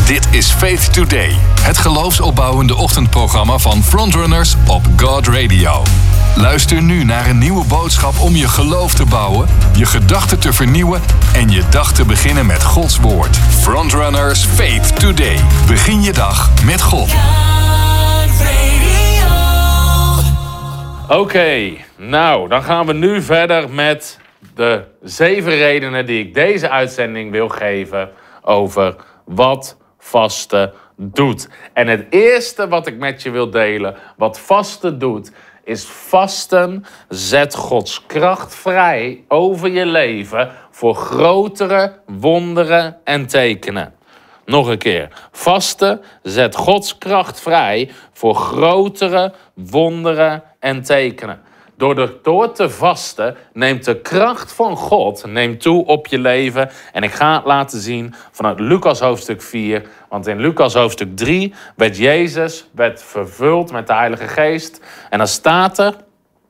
Dit is Faith Today, het geloofsopbouwende ochtendprogramma van Frontrunners op God Radio. Luister nu naar een nieuwe boodschap om je geloof te bouwen, je gedachten te vernieuwen en je dag te beginnen met Gods woord. Frontrunners Faith Today. Begin je dag met God. Oké, nou, dan gaan we nu verder met de 7 redenen die ik deze uitzending wil geven over wat vasten doet. En het eerste wat ik met je wil delen, wat vasten doet, is vasten zet Gods kracht vrij over je leven voor grotere wonderen en tekenen. Nog een keer. Vasten zet Gods kracht vrij voor grotere wonderen en tekenen. Door te vasten neemt de kracht van God toe op je leven. En ik ga het laten zien vanuit Lucas hoofdstuk 4. Want in Lucas hoofdstuk 3 werd Jezus vervuld met de Heilige Geest. En dan staat er: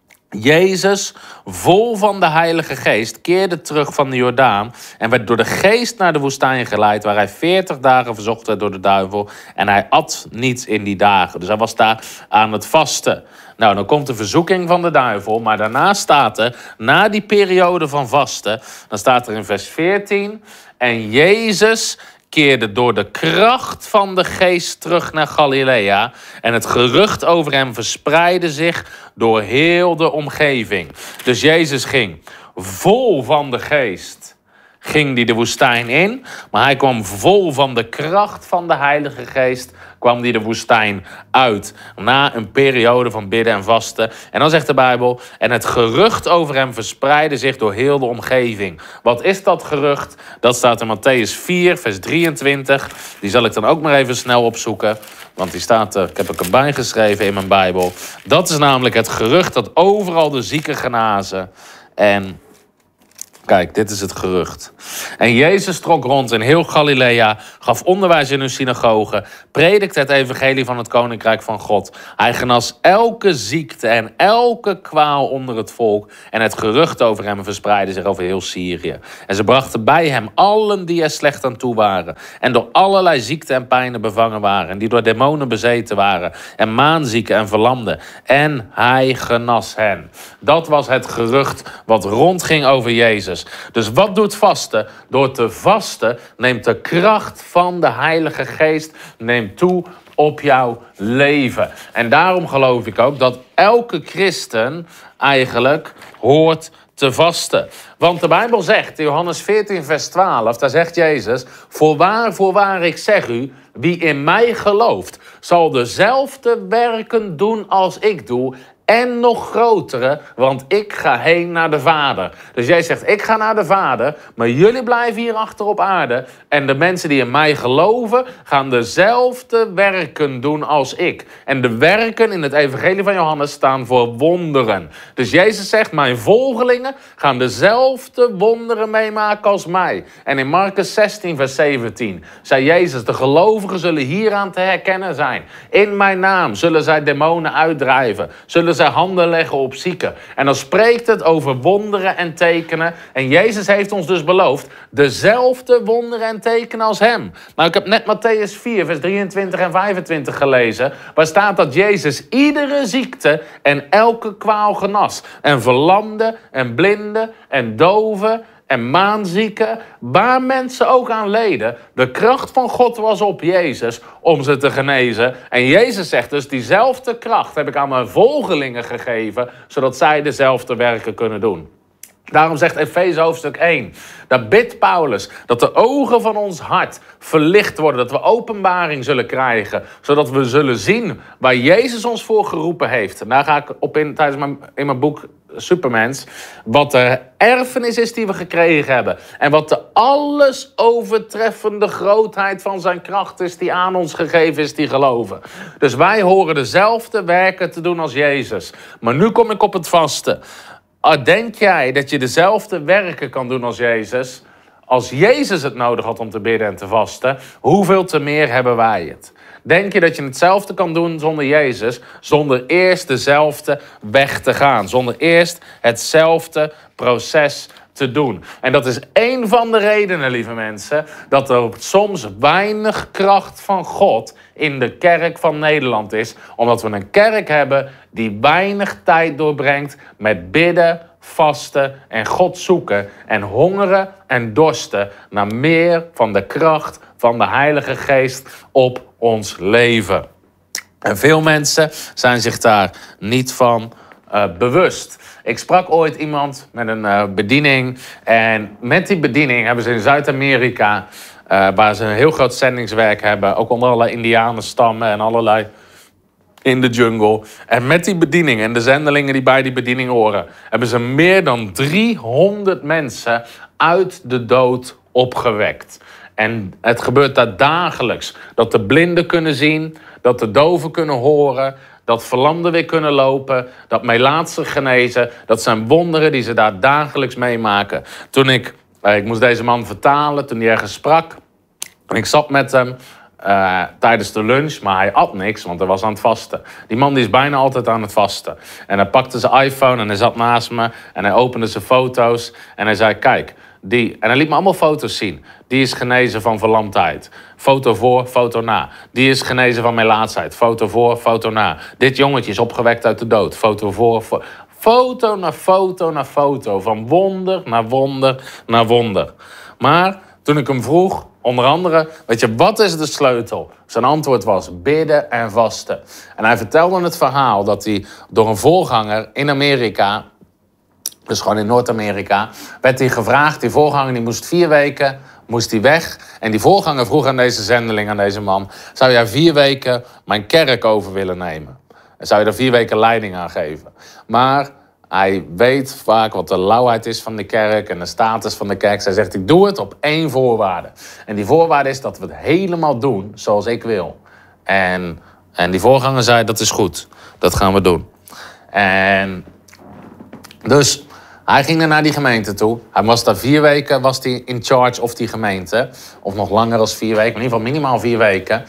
Jezus, vol van de Heilige Geest, keerde terug van de Jordaan en werd door de Geest naar de woestijn geleid, waar hij 40 dagen verzocht werd door de duivel. En hij at niet in die dagen. Dus hij was daar aan het vasten. Nou, dan komt de verzoeking van de duivel, maar daarna staat er, na die periode van vasten, dan staat er in vers 14, en Jezus keerde door de kracht van de Geest terug naar Galilea en het gerucht over hem verspreidde zich door heel de omgeving. Dus Jezus ging vol van de Geest, ging hij de woestijn in, maar hij kwam vol van de kracht van de Heilige Geest, kwam hij de woestijn uit. Na een periode van bidden en vasten. En dan zegt de Bijbel, en het gerucht over hem verspreidde zich door heel de omgeving. Wat is dat gerucht? Dat staat in Mattheüs 4, vers 23. Die zal ik dan ook maar even snel opzoeken. Want die staat er, ik heb er erbij geschreven in mijn Bijbel. Dat is namelijk het gerucht dat overal de zieken genazen. En kijk, dit is het gerucht. En Jezus trok rond in heel Galilea, gaf onderwijs in hun synagogen, predikte het evangelie van het koninkrijk van God. Hij genas elke ziekte en elke kwaal onder het volk. En het gerucht over hem verspreidde zich over heel Syrië. En ze brachten bij hem allen die er slecht aan toe waren. En door allerlei ziekten en pijnen bevangen waren. En die door demonen bezeten waren. En maanzieken en verlamden. En hij genas hen. Dat was het gerucht wat rondging over Jezus. Dus wat doet vasten? Door te vasten neemt de kracht van de Heilige Geest toe op jouw leven. En daarom geloof ik ook dat elke christen eigenlijk hoort te vasten. Want de Bijbel zegt, in Johannes 14 vers 12, daar zegt Jezus: voorwaar, ik zeg u, wie in mij gelooft, zal dezelfde werken doen als ik doe, en nog grotere, want ik ga heen naar de Vader. Dus jij zegt, ik ga naar de Vader, maar jullie blijven hier achter op aarde. En de mensen die in mij geloven, gaan dezelfde werken doen als ik. En de werken in het evangelie van Johannes staan voor wonderen. Dus Jezus zegt, mijn volgelingen gaan dezelfde wonderen meemaken als mij. En in Marcus 16 vers 17 zei Jezus, de gelovigen zullen hieraan te herkennen zijn. In mijn naam zullen zij demonen uitdrijven, zullen zij handen leggen op zieken. En dan spreekt het over wonderen en tekenen. En Jezus heeft ons dus beloofd dezelfde wonderen en tekenen als hem. Nou, ik heb net Mattheüs 4, vers 23 en 25 gelezen. Waar staat dat Jezus iedere ziekte en elke kwaal genas. En verlamden en blinden en doven en maanzieken, waar mensen ook aan leden. De kracht van God was op Jezus om ze te genezen. En Jezus zegt dus, diezelfde kracht heb ik aan mijn volgelingen gegeven, zodat zij dezelfde werken kunnen doen. Daarom zegt Efeze hoofdstuk 1, daar bidt Paulus dat de ogen van ons hart verlicht worden, dat we openbaring zullen krijgen, zodat we zullen zien waar Jezus ons voor geroepen heeft. En daar ga ik op in tijdens mijn boek Supermens, wat de erfenis is die we gekregen hebben. En wat de alles overtreffende grootheid van zijn kracht is die aan ons gegeven is, die geloven. Dus wij horen dezelfde werken te doen als Jezus. Maar nu kom ik op het vasten. Denk jij dat je dezelfde werken kan doen als Jezus? Als Jezus het nodig had om te bidden en te vasten, hoeveel te meer hebben wij het? Denk je dat je hetzelfde kan doen zonder Jezus, zonder eerst dezelfde weg te gaan, zonder eerst hetzelfde proces te doen. En dat is één van de redenen, lieve mensen, dat er soms weinig kracht van God in de kerk van Nederland is. Omdat we een kerk hebben die weinig tijd doorbrengt met bidden, vasten en God zoeken. En hongeren en dorsten naar meer van de kracht van de Heilige Geest op ons leven. En veel mensen zijn zich daar niet van bewust. Ik sprak ooit iemand met een bediening. En met die bediening hebben ze in Zuid-Amerika, waar ze een heel groot zendingswerk hebben, ook onder allerlei indianenstammen en allerlei in de jungle. En met die bediening en de zendelingen die bij die bediening horen, hebben ze meer dan 300 mensen uit de dood opgewekt. En het gebeurt daar dagelijks. Dat de blinden kunnen zien, dat de doven kunnen horen, dat verlamden weer kunnen lopen, dat melaatsen genezen. Dat zijn wonderen die ze daar dagelijks meemaken. Toen ik moest deze man vertalen, toen hij ergens sprak. En ik zat met hem tijdens de lunch, maar hij at niks, want hij was aan het vasten. Die man die is bijna altijd aan het vasten. En hij pakte zijn iPhone en hij zat naast me en hij opende zijn foto's en hij zei, kijk, die. En hij liet me allemaal foto's zien. Die is genezen van verlamdheid. Foto voor, foto na. Die is genezen van melaatsheid. Foto voor, foto na. Dit jongetje is opgewekt uit de dood. Foto voor, foto na foto na foto. Van wonder naar wonder naar wonder. Maar toen ik hem vroeg, onder andere, weet je, wat is de sleutel? Zijn antwoord was bidden en vasten. En hij vertelde het verhaal dat hij door een voorganger in Amerika, dus gewoon in Noord-Amerika, werd hij gevraagd. Die voorganger die moest 4 weken weg. En die voorganger vroeg aan deze zendeling, aan deze man, zou jij 4 weken mijn kerk over willen nemen? En zou je er 4 weken leiding aan geven? Maar hij weet vaak wat de lauwheid is van de kerk en de status van de kerk. Zij zegt, ik doe het op 1 voorwaarde. En die voorwaarde is dat we het helemaal doen zoals ik wil. En die voorganger zei, dat is goed. Dat gaan we doen. En dus hij ging naar die gemeente toe. Hij was daar 4 weken in charge of die gemeente. Of nog langer dan 4 weken. In ieder geval minimaal 4 weken.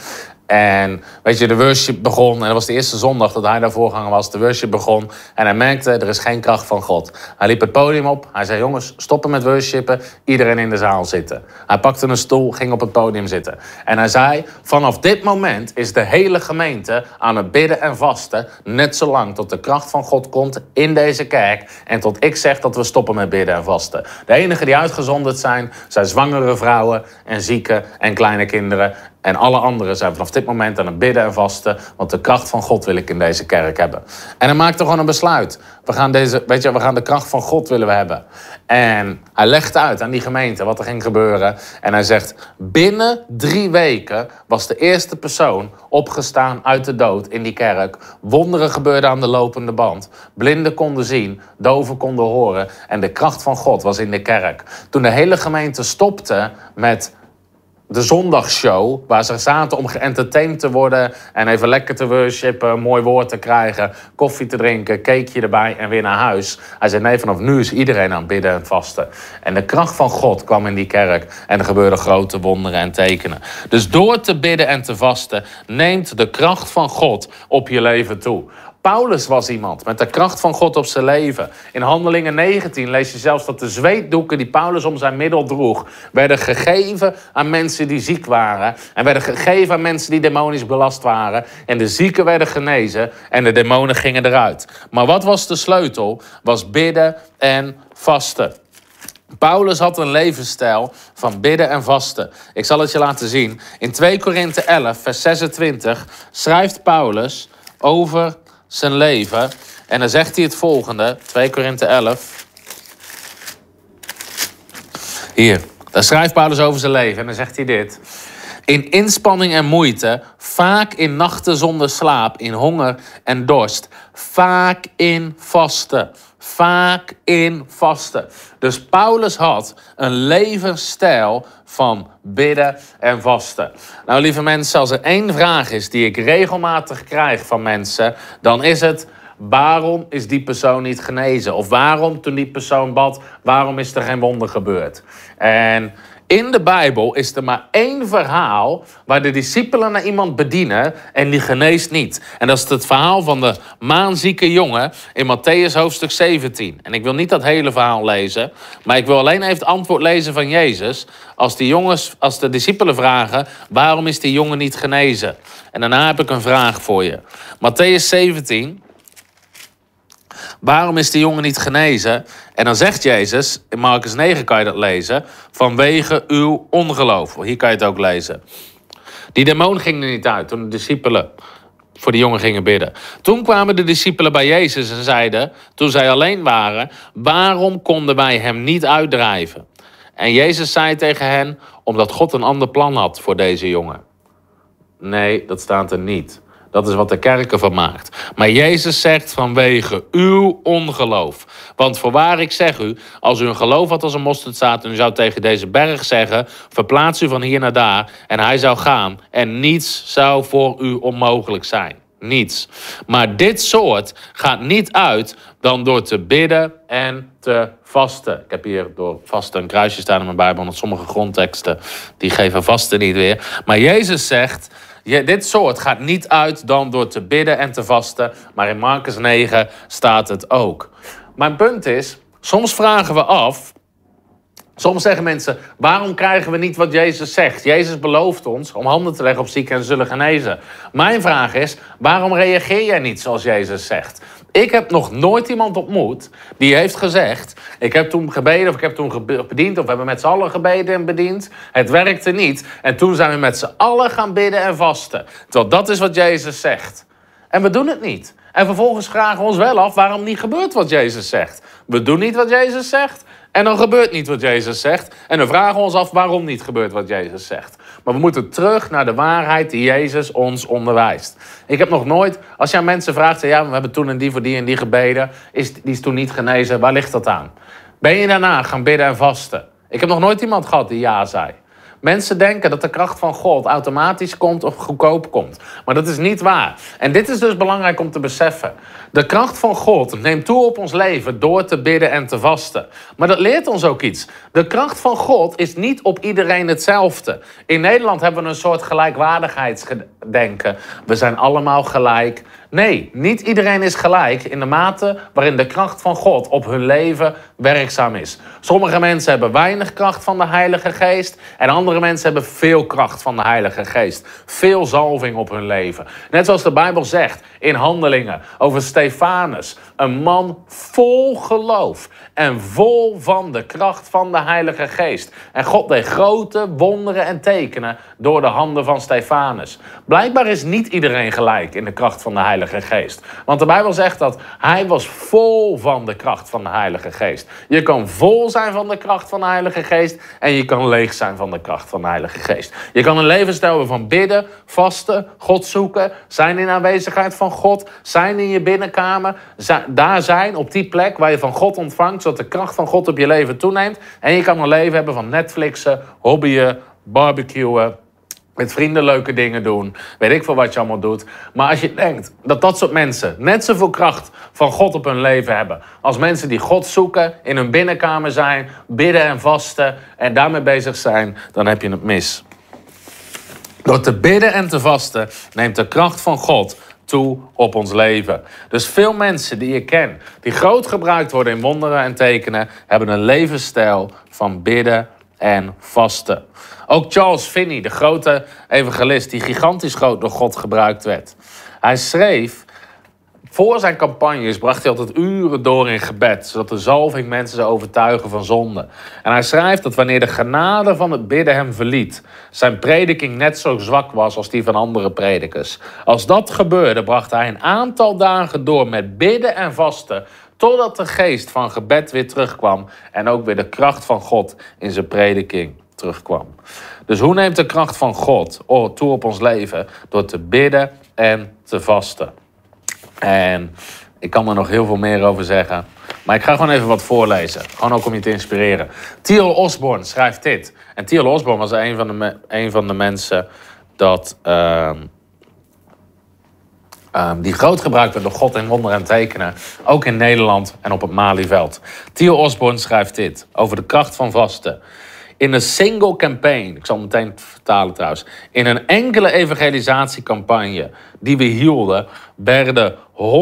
En weet je, de worship begon. En dat was de eerste zondag dat hij daar voorganger was. De worship begon. En hij merkte, er is geen kracht van God. Hij liep het podium op. Hij zei, jongens, stoppen met worshipen. Iedereen in de zaal zitten. Hij pakte een stoel, ging op het podium zitten. En hij zei, vanaf dit moment is de hele gemeente aan het bidden en vasten. Net zolang tot de kracht van God komt in deze kerk. En tot ik zeg dat we stoppen met bidden en vasten. De enigen die uitgezonderd zijn zwangere vrouwen en zieken en kleine kinderen. En alle anderen zijn vanaf dit moment aan het bidden en vasten. Want de kracht van God wil ik in deze kerk hebben. En hij maakte gewoon een besluit. We gaan de kracht van God willen we hebben. En hij legde uit aan die gemeente wat er ging gebeuren. En hij zegt, binnen 3 weken was de eerste persoon opgestaan uit de dood in die kerk. Wonderen gebeurden aan de lopende band. Blinden konden zien, doven konden horen. En de kracht van God was in de kerk. Toen de hele gemeente stopte met de zondagshow, waar ze zaten om geëntertained te worden en even lekker te worshipen, een mooi woord te krijgen, koffie te drinken, cakeje erbij en weer naar huis. Hij zei, nee, vanaf nu is iedereen aan het bidden en vasten. En de kracht van God kwam in die kerk en er gebeurden grote wonderen en tekenen. Dus door te bidden en te vasten neemt de kracht van God op je leven toe. Paulus was iemand met de kracht van God op zijn leven. In Handelingen 19 lees je zelfs dat de zweetdoeken die Paulus om zijn middel droeg, werden gegeven aan mensen die ziek waren. En werden gegeven aan mensen die demonisch belast waren. En de zieken werden genezen en de demonen gingen eruit. Maar wat was de sleutel? Was bidden en vasten. Paulus had een levensstijl van bidden en vasten. Ik zal het je laten zien. In 2 Korinthe 11, vers 26 schrijft Paulus over zijn leven. En dan zegt hij het volgende. 2 Korinthe 11. Hier. Daar schrijft Paulus over zijn leven. En dan zegt hij dit. In inspanning en moeite. Vaak in nachten zonder slaap. In honger en dorst. Vaak in vasten. Vaak in vasten. Dus Paulus had een levensstijl van bidden en vasten. Nou, lieve mensen, als er 1 vraag is die ik regelmatig krijg van mensen, dan is het, waarom is die persoon niet genezen? Of waarom, toen die persoon bad, waarom is er geen wonder gebeurd? En In de Bijbel is er maar 1 verhaal waar de discipelen naar iemand bedienen en die geneest niet. En dat is het verhaal van de maanzieke jongen in Mattheüs hoofdstuk 17. En ik wil niet dat hele verhaal lezen, maar ik wil alleen even het antwoord lezen van Jezus. Als de discipelen vragen, waarom is die jongen niet genezen? En daarna heb ik een vraag voor je. Mattheüs 17... Waarom is die jongen niet genezen? En dan zegt Jezus, in Marcus 9 kan je dat lezen, vanwege uw ongeloof. Hier kan je het ook lezen. Die demon ging er niet uit toen de discipelen voor die jongen gingen bidden. Toen kwamen de discipelen bij Jezus en zeiden, toen zij alleen waren, waarom konden wij hem niet uitdrijven? En Jezus zei tegen hen, omdat God een ander plan had voor deze jongen. Nee, dat staat er niet. Dat is wat de kerk ervan maakt. Maar Jezus zegt vanwege uw ongeloof. Want voorwaar ik zeg u, als u een geloof had als een mosterdzaad en u zou tegen deze berg zeggen, verplaats u van hier naar daar en hij zou gaan en niets zou voor u onmogelijk zijn. Niets. Maar dit soort gaat niet uit dan door te bidden en te vasten. Ik heb hier door vasten een kruisje staan in mijn Bijbel, want sommige grondteksten die geven vasten niet weer. Maar Jezus zegt, dit soort gaat niet uit dan door te bidden en te vasten. Maar in Marcus 9 staat het ook. Mijn punt is, soms vragen we af. Soms zeggen mensen, waarom krijgen we niet wat Jezus zegt? Jezus belooft ons om handen te leggen op zieken en zullen genezen. Mijn vraag is, waarom reageer jij niet zoals Jezus zegt? Ik heb nog nooit iemand ontmoet die heeft gezegd, ik heb toen gebeden of ik heb toen bediend of we hebben met z'n allen gebeden en bediend. Het werkte niet en toen zijn we met z'n allen gaan bidden en vasten. Terwijl dat is wat Jezus zegt. En we doen het niet. En vervolgens vragen we ons wel af waarom niet gebeurt wat Jezus zegt. We doen niet wat Jezus zegt. En dan gebeurt niet wat Jezus zegt. En dan vragen we ons af waarom niet gebeurt wat Jezus zegt. Maar we moeten terug naar de waarheid die Jezus ons onderwijst. Ik heb nog nooit, als je aan mensen vraagt, ja, we hebben toen en die gebeden, die is toen niet genezen, waar ligt dat aan? Ben je daarna gaan bidden en vasten? Ik heb nog nooit iemand gehad die ja zei. Mensen denken dat de kracht van God automatisch komt of goedkoop komt. Maar dat is niet waar. En dit is dus belangrijk om te beseffen. De kracht van God neemt toe op ons leven door te bidden en te vasten. Maar dat leert ons ook iets. De kracht van God is niet op iedereen hetzelfde. In Nederland hebben we een soort gelijkwaardigheidsdenken. We zijn allemaal gelijk. Nee, niet iedereen is gelijk in de mate waarin de kracht van God op hun leven werkzaam is. Sommige mensen hebben weinig kracht van de Heilige Geest en andere mensen hebben veel kracht van de Heilige Geest. Veel zalving op hun leven. Net zoals de Bijbel zegt in Handelingen over Stefanus. Een man vol geloof en vol van de kracht van de Heilige Geest. En God deed grote wonderen en tekenen door de handen van Stefanus. Blijkbaar is niet iedereen gelijk in de kracht van de Heilige Geest. Want de Bijbel zegt dat hij was vol van de kracht van de Heilige Geest. Je kan vol zijn van de kracht van de Heilige Geest en je kan leeg zijn van de kracht van de Heilige Geest. Je kan een levensstijl hebben van bidden, vasten, God zoeken, zijn in aanwezigheid van God, zijn in je binnenkamer, daar zijn op die plek waar je van God ontvangt, zodat de kracht van God op je leven toeneemt. En je kan een leven hebben van Netflixen, hobbyen, barbecuen, met vrienden leuke dingen doen. Weet ik veel wat je allemaal doet. Maar als je denkt dat dat soort mensen net zoveel kracht van God op hun leven hebben als mensen die God zoeken, in hun binnenkamer zijn, bidden en vasten en daarmee bezig zijn, dan heb je het mis. Door te bidden en te vasten neemt de kracht van God toe op ons leven. Dus veel mensen die je kent, die groot gebruikt worden in wonderen en tekenen, hebben een levensstijl van bidden en vasten. Ook Charles Finney, de grote evangelist, die gigantisch groot door God gebruikt werd. Hij schreef, voor zijn campagnes bracht hij altijd uren door in gebed, zodat de zalving mensen zou overtuigen van zonde. En hij schrijft dat wanneer de genade van het bidden hem verliet, zijn prediking net zo zwak was als die van andere predikers. Als dat gebeurde, bracht hij een aantal dagen door met bidden en vasten, totdat de geest van gebed weer terugkwam en ook weer de kracht van God in zijn prediking terugkwam. Dus hoe neemt de kracht van God toe op ons leven? Door te bidden en te vasten. En ik kan er nog heel veel meer over zeggen. Maar ik ga gewoon even wat voorlezen. Gewoon ook om je te inspireren. T.L. Osborne schrijft dit. En T.L. Osborne was een van de mensen dat die groot gebruikt werd door God in wonderen en tekenen. Ook in Nederland en op het Malieveld. T.L. Osborne schrijft dit over de kracht van vasten. In een single campaign, ik zal het meteen vertalen trouwens. In een enkele evangelisatiecampagne die we hielden, werden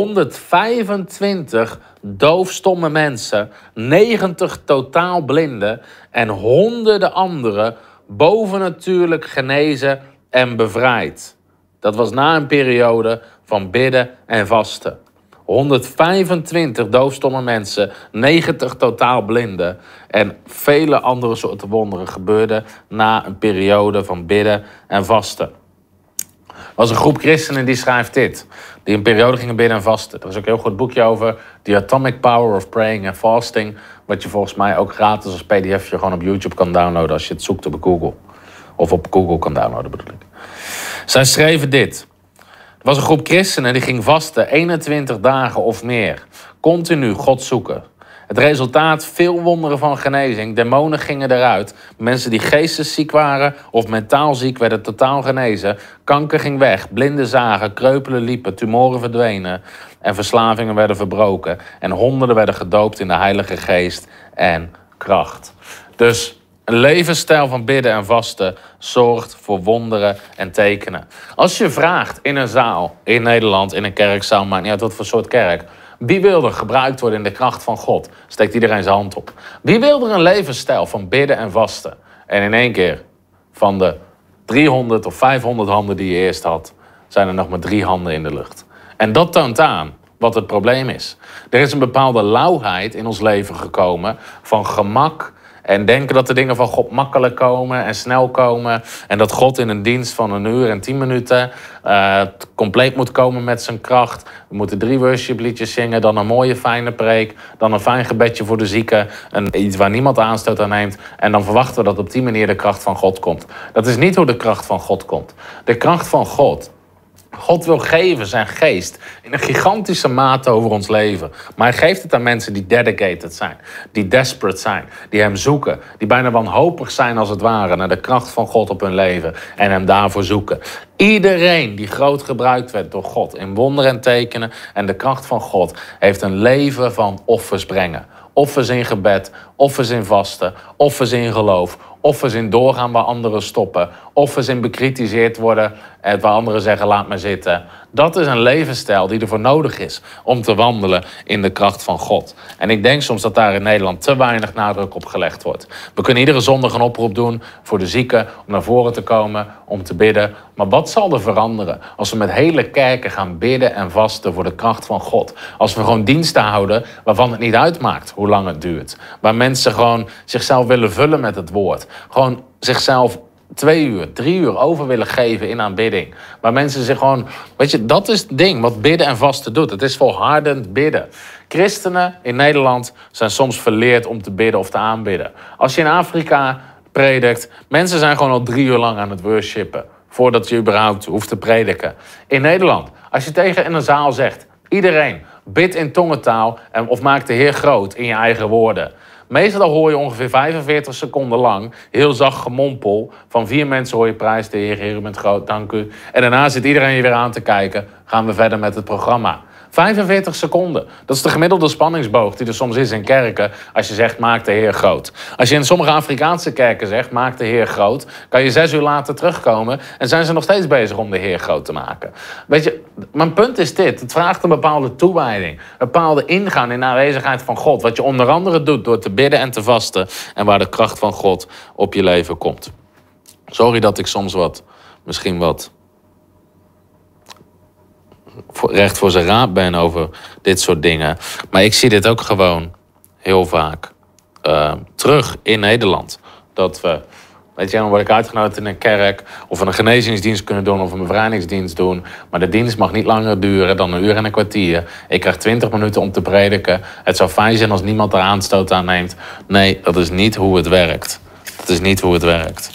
125 doofstomme mensen, 90 totaal blinden en honderden anderen bovennatuurlijk genezen en bevrijd. Dat was na een periode van bidden en vasten. 125 doofstomme mensen, 90 totaal blinden en vele andere soorten wonderen gebeurden na een periode van bidden en vasten. Er was een groep christenen die schrijft dit, die een periode gingen bidden en vasten. Er is ook een heel goed boekje over, The Atomic Power of Praying and Fasting, wat je volgens mij ook gratis als pdf gewoon op YouTube kan downloaden als je het zoekt op Google. Of op Google kan downloaden bedoel ik. Zij schreven dit. Er was een groep christenen die ging vasten 21 dagen of meer. Continu God zoeken. Het resultaat, veel wonderen van genezing. Demonen gingen eruit. Mensen die geestesziek waren of mentaal ziek werden totaal genezen. Kanker ging weg. Blinden zagen. Kreupelen liepen. Tumoren verdwenen. En verslavingen werden verbroken. En honderden werden gedoopt in de Heilige Geest en kracht. Dus een levensstijl van bidden en vasten zorgt voor wonderen en tekenen. Als je vraagt in een zaal, in Nederland, in een kerkzaal, maakt niet uit wat voor soort kerk, wie wil er gebruikt worden in de kracht van God? Steekt iedereen zijn hand op. Wie wil er een levensstijl van bidden en vasten? En in één keer, van de 300 of 500 handen die je eerst had, zijn er nog maar 3 handen in de lucht. En dat toont aan wat het probleem is. Er is een bepaalde lauwheid in ons leven gekomen van gemak en denken dat de dingen van God makkelijk komen en snel komen. En dat God in een dienst van 1 uur en 10 minuten compleet moet komen met zijn kracht. We moeten 3 worshipliedjes zingen, dan een mooie fijne preek, dan een fijn gebedje voor de zieken. Iets waar niemand aanstoot aan neemt. En dan verwachten we dat op die manier de kracht van God komt. Dat is niet hoe de kracht van God komt. De kracht van God wil geven zijn geest in een gigantische mate over ons leven. Maar hij geeft het aan mensen die dedicated zijn. Die desperate zijn. Die hem zoeken. Die bijna wanhopig zijn als het ware naar de kracht van God op hun leven. En hem daarvoor zoeken. Iedereen die groot gebruikt werd door God in wonderen en tekenen en de kracht van God heeft een leven van offers brengen. Offers in gebed, offers in vasten, offers in geloof, offers in doorgaan waar anderen stoppen, offers in bekritiseerd worden en waar anderen zeggen laat maar zitten. Dat is een levensstijl die ervoor nodig is om te wandelen in de kracht van God. En ik denk soms dat daar in Nederland te weinig nadruk op gelegd wordt. We kunnen iedere zondag een oproep doen voor de zieken om naar voren te komen, om te bidden. Maar wat zal er veranderen als we met hele kerken gaan bidden en vasten voor de kracht van God? Als we gewoon diensten houden waarvan het niet uitmaakt hoe lang het duurt. Waar mensen gewoon zichzelf willen vullen met het woord. Gewoon zichzelf 2 uur, 3 uur over willen geven in aanbidding. Waar mensen zich gewoon... Weet je, dat is het ding wat bidden en vasten doet. Het is volhardend bidden. Christenen in Nederland zijn soms verleerd om te bidden of te aanbidden. Als je in Afrika predikt, mensen zijn gewoon al 3 uur lang aan het worshipen. Voordat je überhaupt hoeft te prediken. In Nederland, als je tegen in een zaal zegt, iedereen bid in tongentaal of maak de Heer groot in je eigen woorden. Meestal hoor je ongeveer 45 seconden lang heel zacht gemompel. Van 4 mensen hoor je prijs de Heer, u bent groot, dank u. En daarna zit iedereen je weer aan te kijken. Gaan we verder met het programma. 45 seconden. Dat is de gemiddelde spanningsboog die er soms is in kerken als je zegt maak de Heer groot. Als je in sommige Afrikaanse kerken zegt maak de Heer groot, kan je 6 uur later terugkomen en zijn ze nog steeds bezig om de Heer groot te maken. Weet je, mijn punt is dit. Het vraagt een bepaalde toewijding. Een bepaalde ingaan in de aanwezigheid van God. Wat je onder andere doet door te bidden en te vasten en waar de kracht van God op je leven komt. Sorry dat ik soms misschien wat recht voor zijn raap ben over dit soort dingen. Maar ik zie dit ook gewoon heel vaak terug in Nederland. Dat we, weet je, dan word ik uitgenodigd in een kerk of we een genezingsdienst kunnen doen of een bevrijdingsdienst doen. Maar de dienst mag niet langer duren dan 1 uur en een kwartier. Ik krijg 20 minuten om te prediken. Het zou fijn zijn als niemand er aanstoot aan neemt. Nee, dat is niet hoe het werkt. Dat is niet hoe het werkt.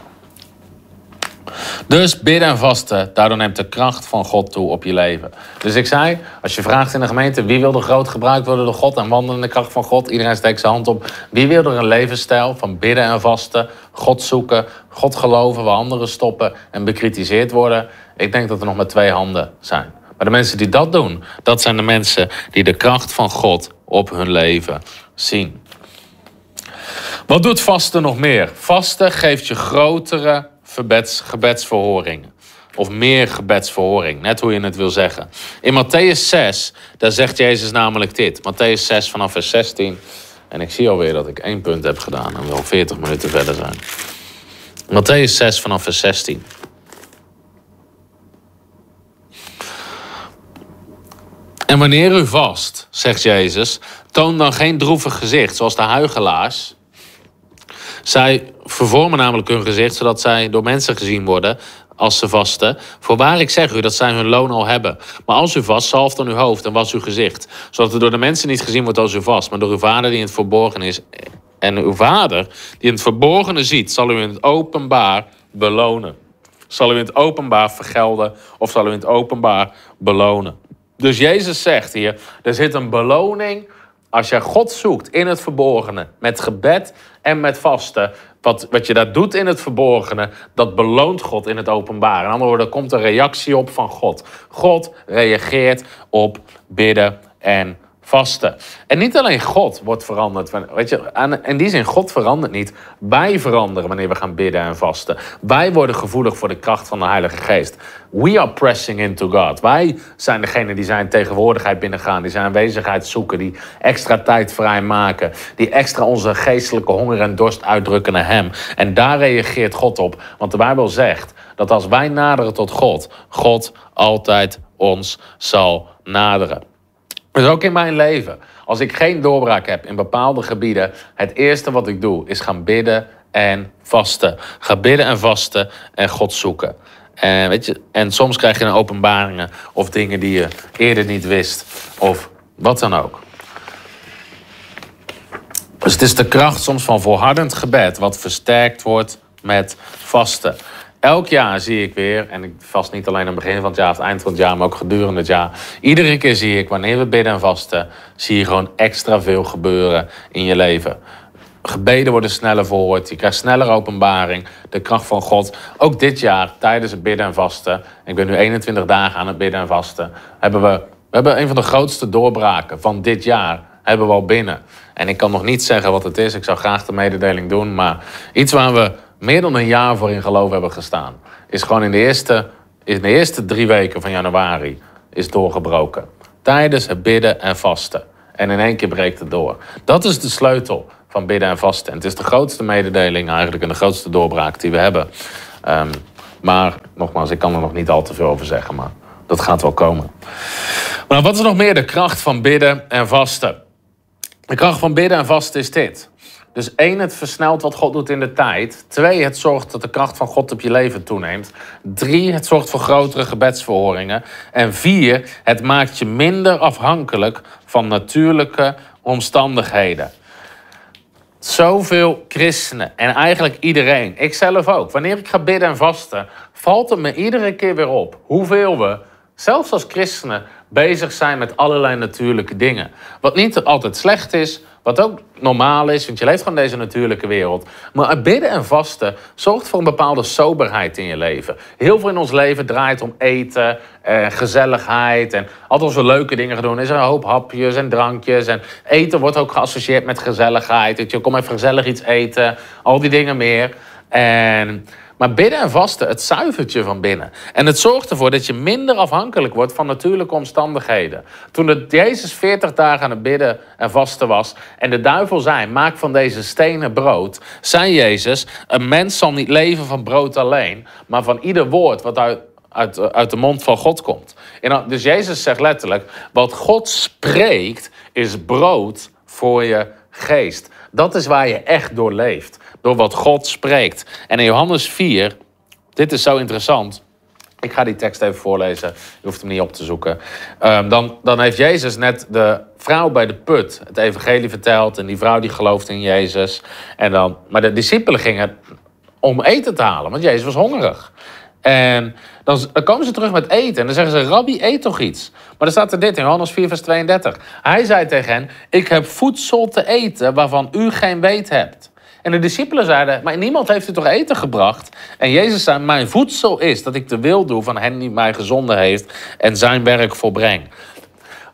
Dus bidden en vasten, daardoor neemt de kracht van God toe op je leven. Dus ik zei, als je vraagt in de gemeente, wie wil er groot gebruikt worden door God en wandelen in de kracht van God? Iedereen steekt zijn hand op. Wie wil er een levensstijl van bidden en vasten, God zoeken, God geloven, waar anderen stoppen en bekritiseerd worden? Ik denk dat er nog maar 2 handen zijn. Maar de mensen die dat doen, dat zijn de mensen die de kracht van God op hun leven zien. Wat doet vasten nog meer? Vasten geeft je grotere gebedsverhoringen. Of meer gebedsverhoring, net hoe je het wil zeggen. In Matthäus 6, daar zegt Jezus namelijk dit. Matthäus 6 vanaf vers 16. En ik zie alweer dat ik 1 punt heb gedaan en we al 40 minuten verder zijn. Matthäus 6 vanaf vers 16. En wanneer u vast, zegt Jezus, toon dan geen droevig gezicht, zoals de huichelaars. Zij vervormen namelijk hun gezicht, zodat zij door mensen gezien worden als ze vasten. Voorwaar, ik zeg u dat zij hun loon al hebben. Maar als u vast, zalf dan uw hoofd en was uw gezicht. Zodat het door de mensen niet gezien wordt als u vast, maar door uw vader die in het verborgen is. En uw vader die in het verborgene ziet, zal u in het openbaar belonen. Zal u in het openbaar vergelden of zal u in het openbaar belonen. Dus Jezus zegt hier, er zit een beloning als jij God zoekt in het verborgene, met gebed en met vasten. Wat je daar doet in het verborgene, dat beloont God in het openbaar. In andere woorden, er komt een reactie op van God. God reageert op bidden en vasten. En niet alleen God wordt veranderd. Weet je, in die zin, God verandert niet. Wij veranderen wanneer we gaan bidden en vasten. Wij worden gevoelig voor de kracht van de Heilige Geest. We are pressing into God. Wij zijn degene die zijn tegenwoordigheid binnengaan. Die zijn aanwezigheid zoeken. Die extra tijd vrijmaken. Die extra onze geestelijke honger en dorst uitdrukken naar Hem. En daar reageert God op. Want de Bijbel zegt dat als wij naderen tot God, God altijd ons zal naderen. Dus ook in mijn leven, als ik geen doorbraak heb in bepaalde gebieden, het eerste wat ik doe is gaan bidden en vasten. Ga bidden en vasten en God zoeken. En, weet je, en soms krijg je dan openbaringen of dingen die je eerder niet wist of wat dan ook. Dus het is de kracht soms van volhardend gebed wat versterkt wordt met vasten. Elk jaar zie ik weer, en ik vast niet alleen aan het begin van het jaar of het eind van het jaar, maar ook gedurende het jaar. Iedere keer zie ik, wanneer we bidden en vasten, zie je gewoon extra veel gebeuren in je leven. Gebeden worden sneller verhoord, je krijgt sneller openbaring, de kracht van God. Ook dit jaar, tijdens het bidden en vasten, ik ben nu 21 dagen aan het bidden en vasten, hebben we een van de grootste doorbraken van dit jaar, hebben we al binnen. En ik kan nog niet zeggen wat het is, ik zou graag de mededeling doen, maar iets waar we meer dan een jaar voor in geloof hebben gestaan, is gewoon in de eerste 3 weken van januari is doorgebroken. Tijdens het bidden en vasten. En in 1 keer breekt het door. Dat is de sleutel van bidden en vasten. En het is de grootste mededeling eigenlijk en de grootste doorbraak die we hebben. Maar nogmaals, ik kan er nog niet al te veel over zeggen, maar dat gaat wel komen. Maar wat is nog meer de kracht van bidden en vasten? De kracht van bidden en vasten is dit. Dus 1, het versnelt wat God doet in de tijd. 2, het zorgt dat de kracht van God op je leven toeneemt. 3, het zorgt voor grotere gebedsverhoringen. En 4, het maakt je minder afhankelijk van natuurlijke omstandigheden. Zoveel christenen en eigenlijk iedereen, ik zelf ook. Wanneer ik ga bidden en vasten, valt het me iedere keer weer op hoeveel we, zelfs als christenen, bezig zijn met allerlei natuurlijke dingen. Wat niet altijd slecht is, wat ook normaal is, want je leeft gewoon in deze natuurlijke wereld. Maar bidden en vasten zorgt voor een bepaalde soberheid in je leven. Heel veel in ons leven draait om eten, gezelligheid. En altijd als we leuke dingen gaan doen, is er een hoop hapjes en drankjes. En eten wordt ook geassocieerd met gezelligheid. Dat je kom even gezellig iets eten, al die dingen meer. Maar bidden en vasten, het zuivert je van binnen. En het zorgt ervoor dat je minder afhankelijk wordt van natuurlijke omstandigheden. Toen Jezus 40 dagen aan het bidden en vasten was en de duivel zei, maak van deze stenen brood, zei Jezus, een mens zal niet leven van brood alleen, maar van ieder woord wat uit de mond van God komt. Dus Jezus zegt letterlijk, wat God spreekt is brood voor je geest. Dat is waar je echt door leeft. Door wat God spreekt. En in Johannes 4, dit is zo interessant. Ik ga die tekst even voorlezen. Je hoeft hem niet op te zoeken. Dan heeft Jezus net de vrouw bij de put het evangelie verteld. En die vrouw die geloofde in Jezus. Maar de discipelen gingen om eten te halen. Want Jezus was hongerig. En dan komen ze terug met eten. En dan zeggen ze, Rabbi, eet toch iets. Maar dan staat er dit in Johannes 4, vers 32. Hij zei tegen hen, ik heb voedsel te eten waarvan u geen weet hebt. En de discipelen zeiden, maar niemand heeft u toch eten gebracht? En Jezus zei, mijn voedsel is dat ik de wil doe van hen die mij gezonden heeft en zijn werk volbreng.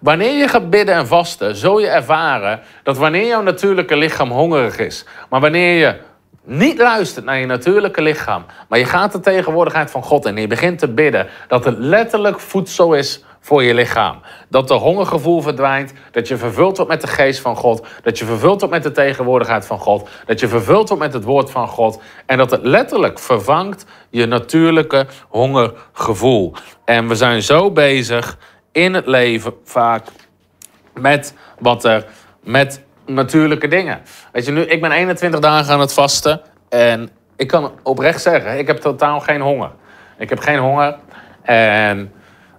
Wanneer je gaat bidden en vasten, zul je ervaren dat wanneer jouw natuurlijke lichaam hongerig is, maar wanneer je niet luistert naar je natuurlijke lichaam, maar je gaat de tegenwoordigheid van God in en je begint te bidden, dat het letterlijk voedsel is voor je lichaam. Dat de hongergevoel verdwijnt, dat je vervuld wordt met de geest van God, dat je vervuld wordt met de tegenwoordigheid van God, dat je vervuld wordt met het woord van God en dat het letterlijk vervangt je natuurlijke hongergevoel. En we zijn zo bezig in het leven vaak met natuurlijke dingen. Weet je, nu, ik ben 21 dagen aan het vasten en ik kan oprecht zeggen, ik heb totaal geen honger. Ik heb geen honger en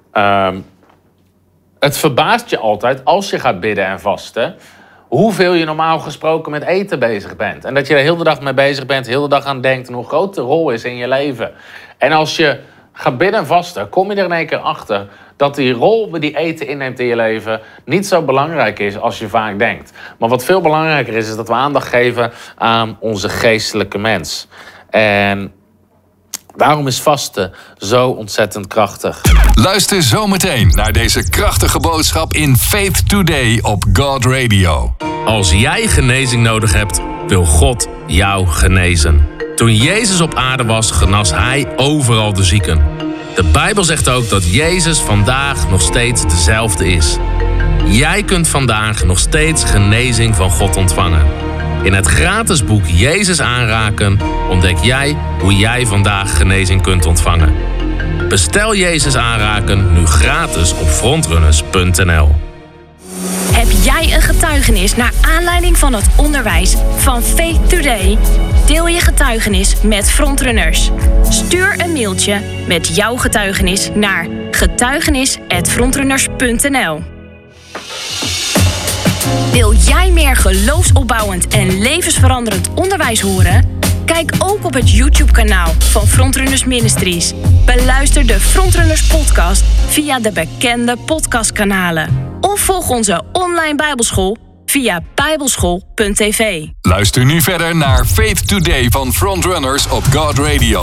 het verbaast je altijd als je gaat bidden en vasten hoeveel je normaal gesproken met eten bezig bent. En dat je er heel de dag mee bezig bent, heel de dag aan denkt en hoe groot de rol is in je leven. En als je gaat bidden en vasten, kom je er in één keer achter dat die rol die eten inneemt in je leven niet zo belangrijk is als je vaak denkt. Maar wat veel belangrijker is dat we aandacht geven aan onze geestelijke mens. En daarom is vasten zo ontzettend krachtig. Luister zometeen naar deze krachtige boodschap in Faith Today op God Radio. Als jij genezing nodig hebt, wil God jou genezen. Toen Jezus op aarde was, genas hij overal de zieken. De Bijbel zegt ook dat Jezus vandaag nog steeds dezelfde is. Jij kunt vandaag nog steeds genezing van God ontvangen. In het gratis boek Jezus aanraken ontdek jij hoe jij vandaag genezing kunt ontvangen. Bestel Jezus aanraken nu gratis op frontrunners.nl. Heb jij een getuigenis naar aanleiding van het onderwijs van Faith Today? Deel je getuigenis met Frontrunners. Stuur een mailtje met jouw getuigenis naar getuigenis@frontrunners.nl. Wil jij meer geloofsopbouwend en levensveranderend onderwijs horen? Kijk ook op het YouTube-kanaal van Frontrunners Ministries. Beluister de Frontrunners podcast via de bekende podcastkanalen. Of volg onze online bijbelschool via bijbelschool.tv. Luister nu verder naar Faith Today van Frontrunners op God Radio.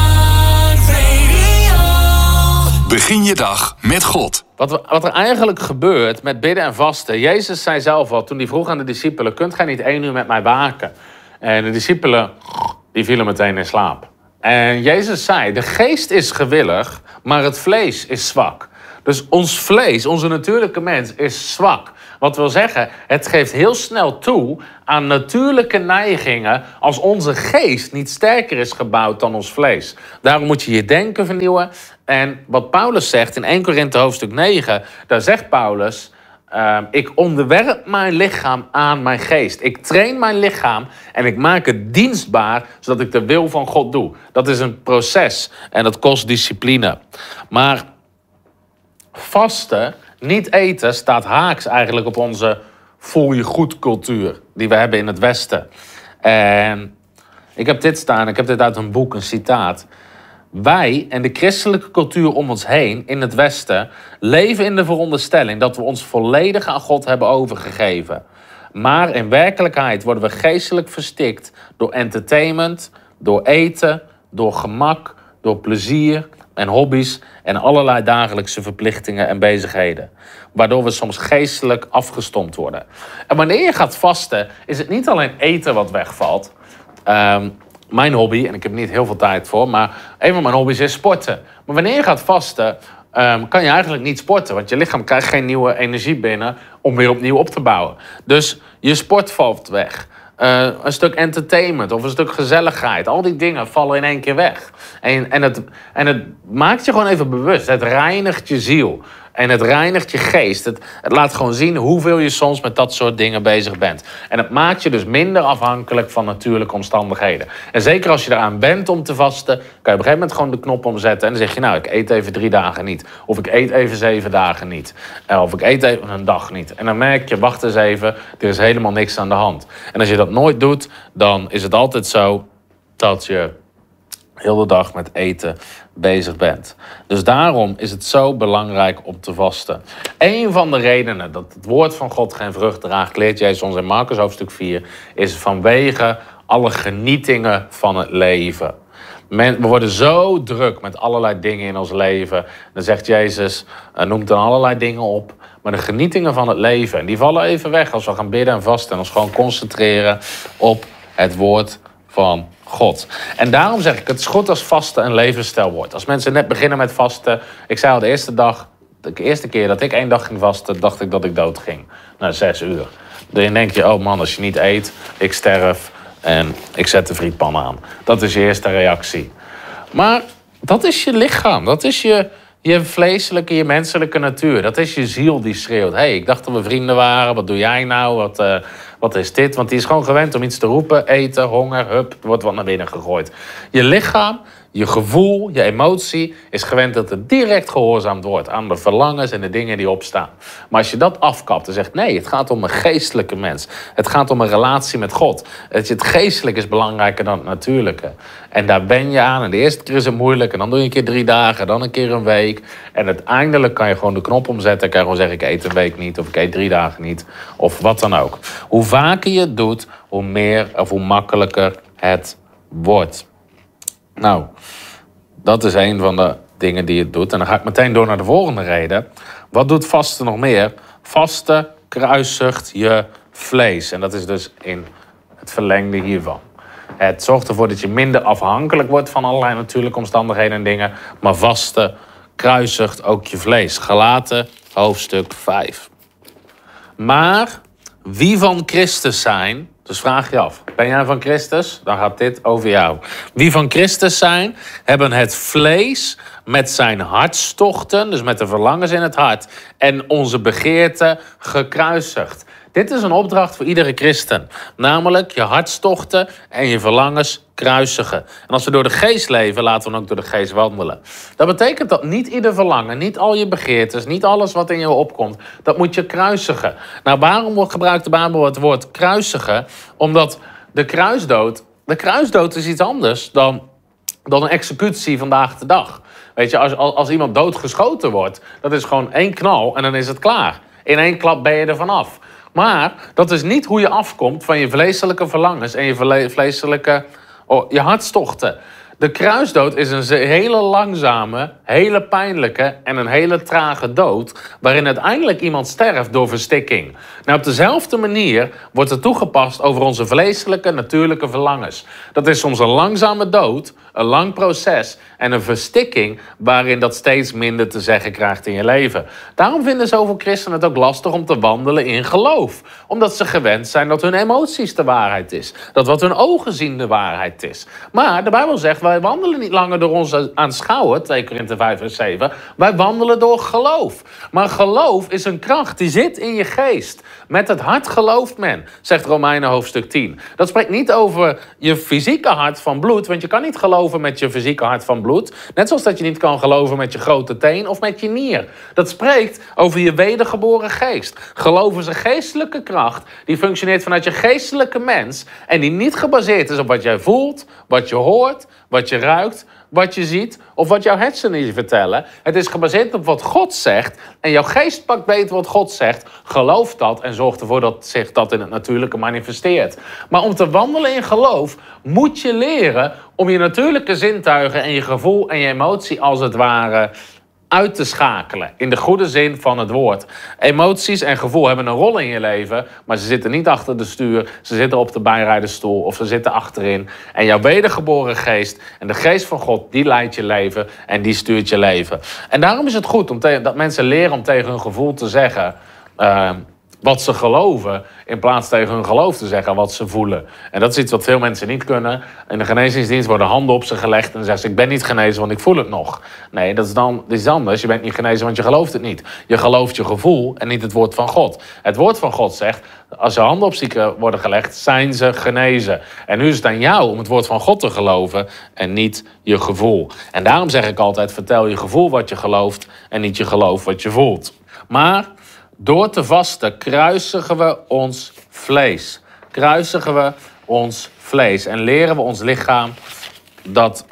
Begin je dag met God. Wat er eigenlijk gebeurt met bidden en vasten. Jezus zei zelf al, toen hij vroeg aan de discipelen, kunt gij niet 1 uur met mij waken? En de discipelen, die vielen meteen in slaap. En Jezus zei, de geest is gewillig, maar het vlees is zwak. Dus ons vlees, onze natuurlijke mens, is zwak. Wat wil zeggen, het geeft heel snel toe aan natuurlijke neigingen als onze geest niet sterker is gebouwd dan ons vlees. Daarom moet je je denken vernieuwen. En wat Paulus zegt in 1 Korinthe hoofdstuk 9, daar zegt Paulus, ik onderwerp mijn lichaam aan mijn geest. Ik train mijn lichaam en ik maak het dienstbaar, zodat ik de wil van God doe. Dat is een proces en dat kost discipline. Maar vasten, niet eten, staat haaks eigenlijk op onze voel je goed cultuur die we hebben in het Westen. En ik heb dit staan, ik heb dit uit een boek, een citaat. Wij en de christelijke cultuur om ons heen in het Westen leven in de veronderstelling dat we ons volledig aan God hebben overgegeven. Maar in werkelijkheid worden we geestelijk verstikt door entertainment, door eten, door gemak, door plezier en hobby's en allerlei dagelijkse verplichtingen en bezigheden. Waardoor we soms geestelijk afgestompt worden. En wanneer je gaat vasten, is het niet alleen eten wat wegvalt. Mijn hobby, en ik heb er niet heel veel tijd voor, maar een van mijn hobby's is sporten. Maar wanneer je gaat vasten, kan je eigenlijk niet sporten. Want je lichaam krijgt geen nieuwe energie binnen om weer opnieuw op te bouwen. Dus je sport valt weg. Een stuk entertainment of een stuk gezelligheid. Al die dingen vallen in één keer weg. En het maakt je gewoon even bewust. Het reinigt je ziel. En het reinigt je geest. Het laat gewoon zien hoeveel je soms met dat soort dingen bezig bent. En het maakt je dus minder afhankelijk van natuurlijke omstandigheden. En zeker als je eraan bent om te vasten, kan je op een gegeven moment gewoon de knop omzetten. En dan zeg je, nou, ik eet even 3 dagen niet. Of ik eet even 7 dagen niet. Of ik eet even een dag niet. En dan merk je, wacht eens even, er is helemaal niks aan de hand. En als je dat nooit doet, dan is het altijd zo dat je heel de dag met eten bezig bent. Dus daarom is het zo belangrijk om te vasten. Een van de redenen dat het woord van God geen vrucht draagt, leert Jezus ons in Marcus hoofdstuk 4, is vanwege alle genietingen van het leven. We worden zo druk met allerlei dingen in ons leven. Dan zegt Jezus, noemt dan allerlei dingen op. Maar de genietingen van het leven, die vallen even weg als we gaan bidden en vasten. En ons gewoon concentreren op het woord van God. En daarom zeg ik, het is goed als vasten een levensstijl wordt. Als mensen net beginnen met vasten. Ik zei al de eerste keer dat ik 1 dag ging vasten, dacht ik dat ik dood ging. Na 6 uur. Dan denk je, oh man, als je niet eet, ik sterf en ik zet de frietpan aan. Dat is je eerste reactie. Maar dat is je lichaam. Dat is je vleeselijke, je menselijke natuur. Dat is je ziel die schreeuwt. Hey, ik dacht dat we vrienden waren. Wat doe jij nou? Wat is dit? Want die is gewoon gewend om iets te roepen. Eten, honger, hup, er wordt wat naar binnen gegooid. Je lichaam, je gevoel, je emotie is gewend dat het direct gehoorzaamd wordt aan de verlangens en de dingen die opstaan. Maar als je dat afkapt en zegt, nee, het gaat om een geestelijke mens. Het gaat om een relatie met God. Het geestelijke is belangrijker dan het natuurlijke. En daar ben je aan. En de eerste keer is het moeilijk. En dan doe je een keer 3 dagen, dan een keer een week. En uiteindelijk kan je gewoon de knop omzetten. Kan je gewoon zeggen, ik eet een week niet. Of ik eet 3 dagen niet. Of wat dan ook. Hoe vaker je het doet, hoe meer of hoe makkelijker het wordt. Nou, dat is een van de dingen die het doet. En dan ga ik meteen door naar de volgende reden. Wat doet vasten nog meer? Vasten kruisigt je vlees. En dat is dus in het verlengde hiervan. Het zorgt ervoor dat je minder afhankelijk wordt van allerlei natuurlijke omstandigheden en dingen. Maar vasten kruisigt ook je vlees. Galaten, hoofdstuk 5. Maar wie van Christus zijn... Dus vraag je af, ben jij van Christus? Dan gaat dit over jou. Wie van Christus zijn, hebben het vlees met zijn hartstochten, dus met de verlangens in het hart, en onze begeerten gekruisigd. Dit is een opdracht voor iedere christen. Namelijk je hartstochten en je verlangens kruisigen. En als we door de geest leven, laten we dan ook door de geest wandelen. Dat betekent dat niet ieder verlangen, niet al je begeertes, niet alles wat in je opkomt, dat moet je kruisigen. Nou, waarom gebruikt de Bijbel het woord kruisigen? Omdat de kruisdood is iets anders dan een executie vandaag de dag. Weet je, als iemand doodgeschoten wordt, dat is gewoon 1 knal en dan is het klaar. In 1 klap ben je er vanaf. Maar dat is niet hoe je afkomt van je vleeselijke verlangens en je hartstochten. De kruisdood is een hele langzame, hele pijnlijke en een hele trage dood, waarin uiteindelijk iemand sterft door verstikking. Nou, op dezelfde manier wordt het toegepast over onze vleeselijke, natuurlijke verlangens. Dat is soms een langzame dood, een lang proces en een verstikking waarin dat steeds minder te zeggen krijgt in je leven. Daarom vinden zoveel christenen het ook lastig om te wandelen in geloof. Omdat ze gewend zijn dat hun emoties de waarheid is. Dat wat hun ogen zien de waarheid is. Maar de Bijbel zegt, wij wandelen niet langer door ons aanschouwen, 2 Korinthe 5 vers 7. Wij wandelen door geloof. Maar geloof is een kracht die zit in je geest. Met het hart gelooft men, zegt Romeinen hoofdstuk 10. Dat spreekt niet over je fysieke hart van bloed, want je kan niet geloven met je fysieke hart van bloed. Net zoals dat je niet kan geloven met je grote teen of met je nier. Dat spreekt over je wedergeboren geest. Geloof is een geestelijke kracht die functioneert vanuit je geestelijke mens en die niet gebaseerd is op wat jij voelt, wat je hoort, wat je ruikt, wat je ziet of wat jouw hersenen je vertellen. Het is gebaseerd op wat God zegt en jouw geest pakt beter wat God zegt, gelooft dat en zorgt ervoor dat zich dat in het natuurlijke manifesteert. Maar om te wandelen in geloof moet je leren om je natuurlijke zintuigen en je gevoel en je emotie als het ware uit te schakelen. In de goede zin van het woord. Emoties en gevoel hebben een rol in je leven, maar ze zitten niet achter de stuur, ze zitten op de bijrijdersstoel of ze zitten achterin. En jouw wedergeboren geest en de geest van God, die leidt je leven en die stuurt je leven. En daarom is het goed dat mensen leren om tegen hun gevoel te zeggen wat ze geloven, in plaats tegen hun geloof te zeggen wat ze voelen. En dat is iets wat veel mensen niet kunnen. In de genezingsdienst worden handen op ze gelegd en dan zeggen ze, ik ben niet genezen, want ik voel het nog. Nee, dat is anders. Je bent niet genezen, want je gelooft het niet. Je gelooft je gevoel en niet het woord van God. Het woord van God zegt, als je handen op zieken worden gelegd, zijn ze genezen. En nu is het aan jou om het woord van God te geloven en niet je gevoel. En daarom zeg ik altijd, vertel je gevoel wat je gelooft en niet je geloof wat je voelt. Maar door te vasten kruisigen we ons vlees. Kruisigen we ons vlees. En leren we ons lichaam dat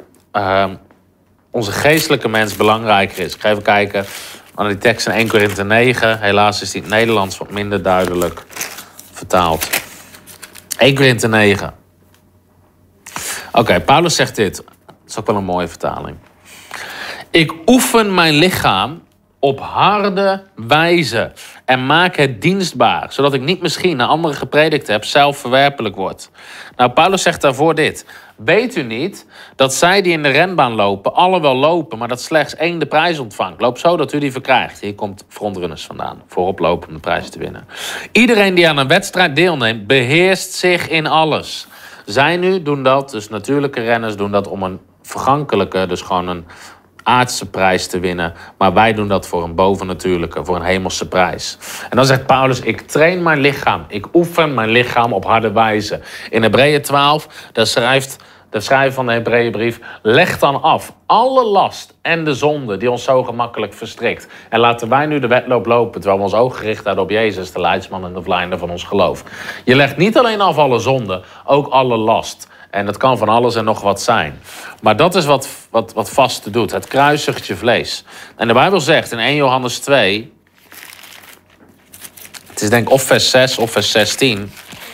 onze geestelijke mens belangrijker is. Ik ga even kijken naar die tekst in 1 Korinthe 9. Helaas is die in het Nederlands wat minder duidelijk vertaald. 1 Korinthe 9. Oké, Paulus zegt dit. is ook wel een mooie vertaling. Ik oefen mijn lichaam op harde wijze en maak het dienstbaar, zodat ik niet misschien naar anderen gepredikt heb, zelf verwerpelijk word. Nou, Paulus zegt daarvoor dit. Weet u niet dat zij die in de renbaan lopen, alle wel lopen, maar dat slechts één de prijs ontvangt? Loop zo dat u die verkrijgt. Hier komt frontrunners vandaan, voorop lopen om de prijs te winnen. Iedereen die aan een wedstrijd deelneemt, beheerst zich in alles. Zij nu doen dat, dus natuurlijke renners doen dat om een vergankelijke, dus gewoon een aardse prijs te winnen. Maar wij doen dat voor een bovennatuurlijke, voor een hemelse prijs. En dan zegt Paulus, ik train mijn lichaam. Ik oefen mijn lichaam op harde wijze. In Hebreeën 12, daar schrijft de schrijver van de Hebreeënbrief, leg dan af alle last en de zonde die ons zo gemakkelijk verstrikt. En laten wij nu de wedloop lopen, terwijl we ons oog gericht hebben op Jezus, de leidsman en de vlijnder van ons geloof. Je legt niet alleen af alle zonde, ook alle last. En dat kan van alles en nog wat zijn. Maar dat is wat vasten doet. Het kruisigt je vlees. En de Bijbel zegt in 1 Johannes 2... het is denk ik of vers 6 of vers 16...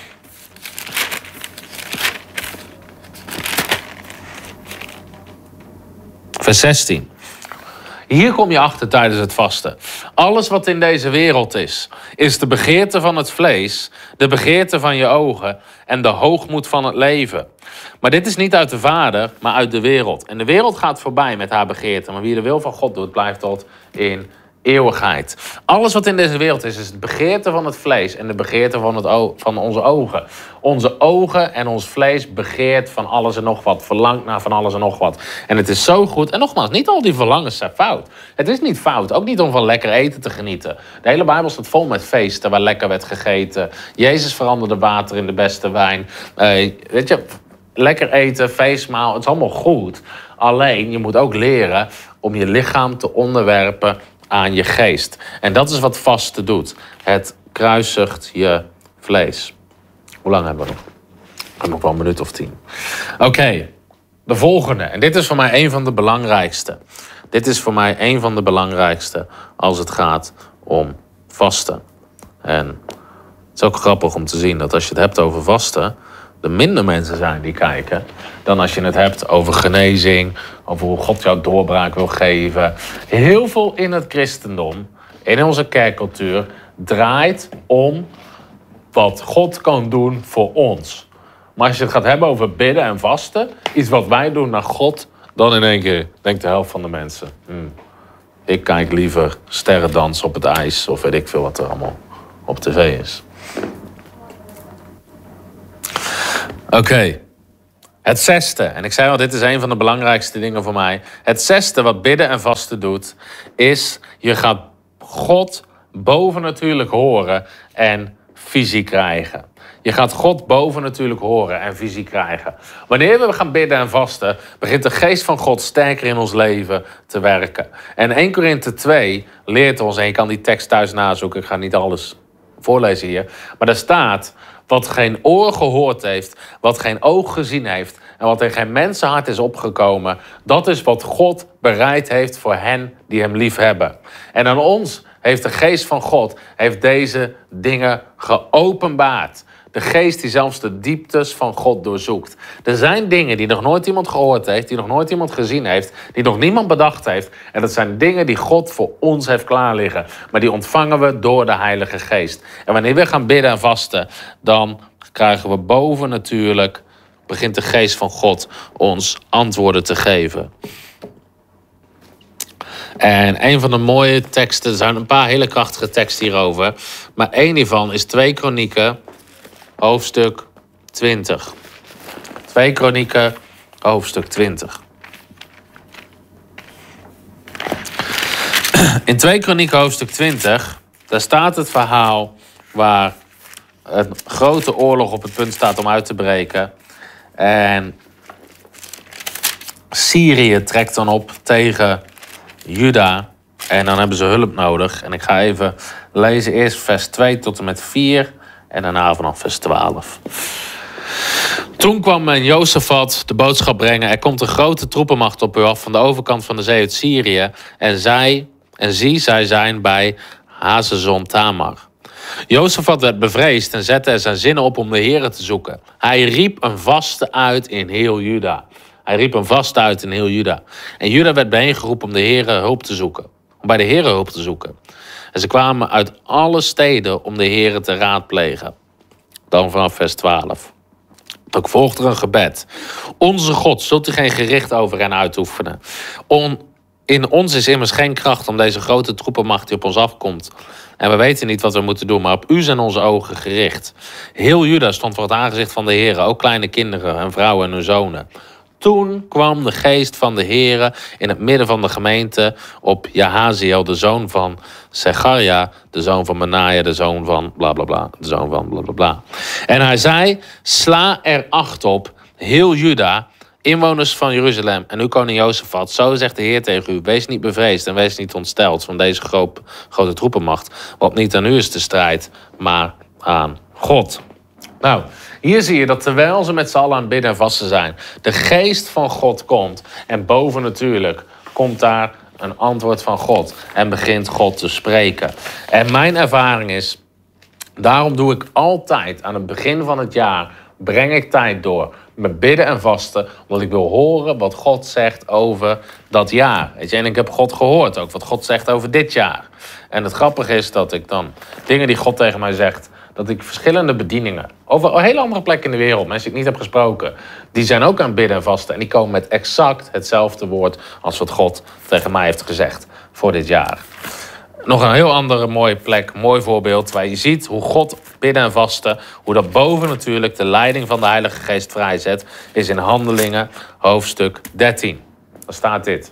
vers 16. Hier kom je achter tijdens het vasten. Alles wat in deze wereld is de begeerte van het vlees, de begeerte van je ogen en de hoogmoed van het leven. Maar dit is niet uit de Vader, maar uit de wereld. En de wereld gaat voorbij met haar begeerte, maar wie de wil van God doet, blijft tot in eeuwigheid. Alles wat in deze wereld is de begeerte van het vlees en de begeerte van onze ogen. Onze ogen en ons vlees begeert van alles en nog wat, verlangt naar van alles en nog wat. En het is zo goed, en nogmaals, niet al die verlangens zijn fout. Het is niet fout, ook niet om van lekker eten te genieten. De hele Bijbel staat vol met feesten waar lekker werd gegeten. Jezus veranderde water in de beste wijn. Weet je, lekker eten, feestmaal, het is allemaal goed. Alleen, je moet ook leren om je lichaam te onderwerpen aan je geest. En dat is wat vasten doet. Het kruisigt je vlees. Hoe lang hebben we nog? We hebben nog wel een minuut of 10. Oké, de volgende. En dit is voor mij een van de belangrijkste. Dit is voor mij een van de belangrijkste als het gaat om vasten. En het is ook grappig om te zien dat als je het hebt over vasten, er minder mensen zijn die kijken dan als je het hebt over genezing, over hoe God jou doorbraak wil geven. Heel veel in het christendom, in onze kerkcultuur, draait om wat God kan doen voor ons. Maar als je het gaat hebben over bidden en vasten, iets wat wij doen naar God, dan in één keer denkt de helft van de mensen, ik kijk liever sterrendansen op het ijs of weet ik veel wat er allemaal op tv is. Oké, het zesde, en ik zei al, dit is een van de belangrijkste dingen voor mij. Het zesde wat bidden en vasten doet, is je gaat God bovennatuurlijk horen en visie krijgen. Je gaat God bovennatuurlijk horen en visie krijgen. Wanneer we gaan bidden en vasten, begint de geest van God sterker in ons leven te werken. En 1 Korinthe 2 leert ons, en je kan die tekst thuis nazoeken, ik ga niet alles voorlezen hier, maar daar staat, wat geen oor gehoord heeft, wat geen oog gezien heeft en wat in geen mensenhart is opgekomen, dat is wat God bereid heeft voor hen die hem lief hebben. En aan ons heeft de geest van God deze dingen geopenbaard. De geest die zelfs de dieptes van God doorzoekt. Er zijn dingen die nog nooit iemand gehoord heeft, die nog nooit iemand gezien heeft, die nog niemand bedacht heeft. En dat zijn dingen die God voor ons heeft klaar liggen. Maar die ontvangen we door de Heilige Geest. En wanneer we gaan bidden en vasten, dan krijgen we bovennatuurlijk, begint de geest van God ons antwoorden te geven. En een van de mooie teksten, er zijn een paar hele krachtige teksten hierover, maar één hiervan is 2 Kronieken, hoofdstuk 20. 2 Kronieken, hoofdstuk 20. In 2 Kronieken, hoofdstuk 20, daar staat het verhaal waar een grote oorlog op het punt staat om uit te breken. En Syrië trekt dan op tegen Juda. En dan hebben ze hulp nodig. En ik ga even lezen eerst vers 2 tot en met 4. En daarna vanaf vers 12. Toen kwam men Josafat de boodschap brengen. Er komt een grote troepenmacht op u af van de overkant van de zee uit Syrië. En zie, zij zijn bij Hazezon Tamar. Josafat werd bevreesd en zette er zijn zinnen op om de Here te zoeken. Hij riep een vaste uit in heel Juda. Hij riep een vast uit in heel Juda. En Juda werd bijeengeroepen om de Heere hulp te zoeken. Om bij de Heere hulp te zoeken. En ze kwamen uit alle steden om de Heere te raadplegen. Dan vanaf vers 12. Ook volgt er een gebed. Onze God, zult u geen gericht over hen uitoefenen. In ons is immers geen kracht om deze grote troepenmacht die op ons afkomt. En we weten niet wat we moeten doen, maar op u zijn onze ogen gericht. Heel Juda stond voor het aangezicht van de Heere, ook kleine kinderen en vrouwen en hun zonen. Toen kwam de geest van de Heere in het midden van de gemeente op Jahaziel, de zoon van Zecharia, de zoon van Benaja, de zoon van blablabla, de zoon van blablabla. En hij zei, sla er acht op, heel Juda, inwoners van Jeruzalem en uw koning Jozefat, zo zegt de Heer tegen u, wees niet bevreesd en wees niet ontsteld van deze grote troepenmacht, want niet aan u is de strijd, maar aan God. Nou, hier zie je dat terwijl ze met z'n allen aan het bidden en vasten zijn, de geest van God komt. En boven natuurlijk komt daar een antwoord van God. En begint God te spreken. En mijn ervaring is, daarom doe ik altijd aan het begin van het jaar, breng ik tijd door met bidden en vasten, omdat ik wil horen wat God zegt over dat jaar. Weet je, en ik heb God gehoord ook, wat God zegt over dit jaar. En het grappige is dat ik dan dingen die God tegen mij zegt, dat ik verschillende bedieningen, over hele andere plekken in de wereld, mensen die ik niet heb gesproken, die zijn ook aan het bidden en vasten. En die komen met exact hetzelfde woord als wat God tegen mij heeft gezegd voor dit jaar. Nog een heel andere mooie plek, mooi voorbeeld, waar je ziet hoe God bidden en vasten, hoe dat boven natuurlijk de leiding van de Heilige Geest vrijzet, is in Handelingen hoofdstuk 13. Daar staat dit.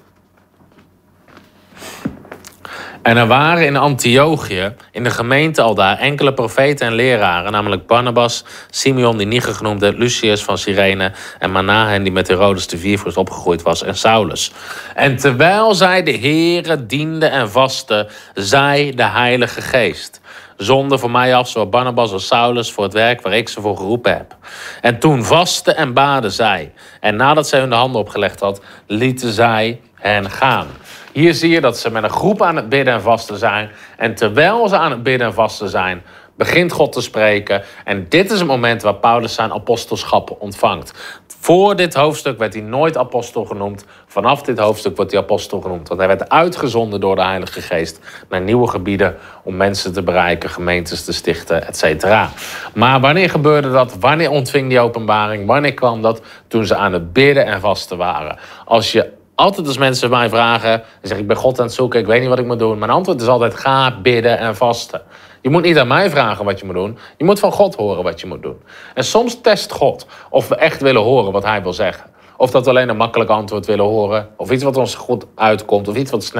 En er waren in Antiochië, in de gemeente aldaar, enkele profeten en leraren, namelijk Barnabas, Simeon die Niger genoemd werd, Lucius van Cyrene en Manahen die met Herodes de viervoet opgegroeid was en Saulus. En terwijl zij de Heere dienden en vasten, zei de Heilige Geest, zonder voor mij af, zowel Barnabas als Saulus, voor het werk waar ik ze voor geroepen heb. En toen vasten en baden zij. En nadat zij hun de handen opgelegd had, lieten zij hen gaan. Hier zie je dat ze met een groep aan het bidden en vasten zijn. En terwijl ze aan het bidden en vasten zijn, begint God te spreken. En dit is het moment waar Paulus zijn apostelschap ontvangt. Voor dit hoofdstuk werd hij nooit apostel genoemd. Vanaf dit hoofdstuk wordt hij apostel genoemd. Want hij werd uitgezonden door de Heilige Geest naar nieuwe gebieden om mensen te bereiken, gemeentes te stichten, etc. Maar wanneer gebeurde dat? Wanneer ontving die openbaring? Wanneer kwam dat? Toen ze aan het bidden en vasten waren. Altijd als mensen mij vragen en zeggen, ik ben God aan het zoeken, ik weet niet wat ik moet doen. Mijn antwoord is altijd, ga bidden en vasten. Je moet niet aan mij vragen wat je moet doen. Je moet van God horen wat je moet doen. En soms test God of we echt willen horen wat hij wil zeggen. Of dat we alleen een makkelijk antwoord willen horen. Of iets wat ons goed uitkomt. Of iets wat snel